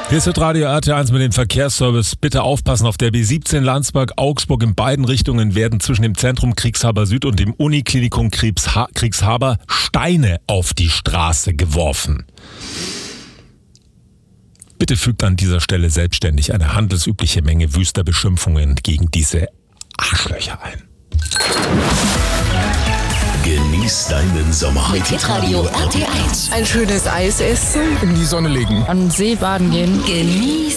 Hier ist Radio RT1 mit dem Verkehrsservice. Bitte aufpassen, auf der B17 Landsberg-Augsburg in beiden Richtungen werden zwischen dem Zentrum Kriegshaber Süd und dem Uniklinikum Kriegshaber Steine auf die Straße geworfen. Bitte fügt an dieser Stelle selbstständig eine handelsübliche Menge wüster Beschimpfungen gegen diese Arschlöcher ein. Genieß deinen Sommer. Mit Hitradio RT1. Ein schönes Eis essen. In die Sonne legen. An den See baden gehen. Genieß